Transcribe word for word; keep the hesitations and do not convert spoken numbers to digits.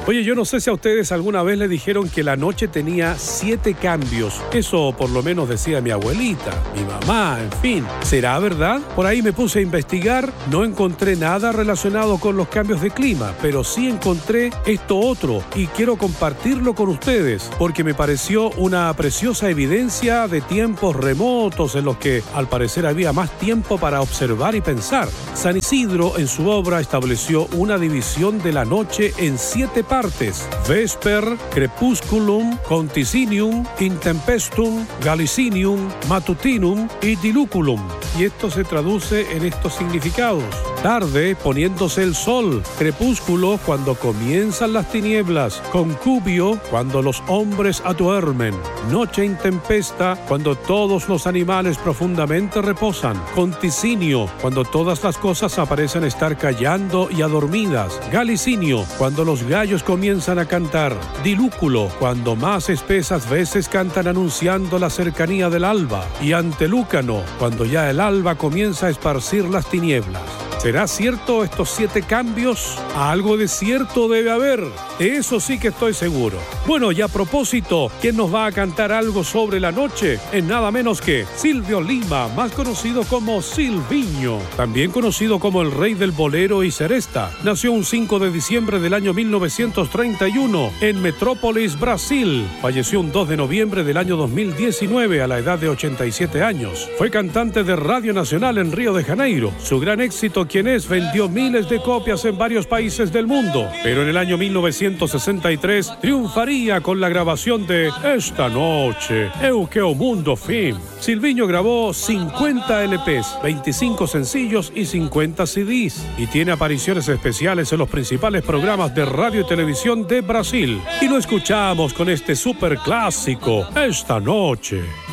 Oye, yo no sé si a ustedes alguna vez le dijeron que la noche tenía siete cambios. Eso por lo menos decía mi abuelita, mi mamá, en fin. ¿Será verdad? Por ahí me puse a investigar, no encontré nada relacionado con los cambios de clima, pero sí encontré esto otro y quiero compartirlo con ustedes porque me pareció una preciosa evidencia de tiempos remotos en los que al parecer había más tiempo para observar y pensar. San Isidro en su obra estableció una división de la noche en siete partes. Partes: Vesper, Crepusculum, Conticinium, Intempestum, Galicinium, Matutinum y Diluculum. Y esto se traduce en estos significados: tarde, poniéndose el sol; crepúsculo, cuando comienzan las tinieblas; concubio, cuando los hombres aduermen; noche intempesta, cuando todos los animales profundamente reposan; conticinio, cuando todas las cosas aparecen estar callando y adormidas; galicinio, cuando los gallos comienzan a cantar; dilúculo, cuando más espesas veces cantan anunciando la cercanía del alba; y antelúcano, cuando ya el alba comienza a esparcir las tinieblas. ¿Será cierto estos siete cambios? Algo de cierto debe haber. De eso sí que estoy seguro. Bueno, y a propósito, ¿quién nos va a cantar algo sobre la noche? Es nada menos que Silvio Lima, más conocido como Silviño, también conocido como el rey del bolero y seresta. Nació un cinco de diciembre del año mil novecientos treinta y uno en Metrópolis, Brasil. Falleció un dos de noviembre del año dos mil diecinueve a la edad de ochenta y siete años. Fue cantante de Radio Nacional en Río de Janeiro. Su gran éxito, Quien es, vendió miles de copias en varios países del mundo, pero en el año mil novecientos sesenta y tres triunfaría con la grabación de Esta Noche, Eu que o Mundo Fin. Silviño grabó cincuenta L Pes, veinticinco sencillos y cincuenta C Ds, y tiene apariciones especiales en los principales programas de radio y televisión de Brasil. Y lo escuchamos con este superclásico, Esta Noche.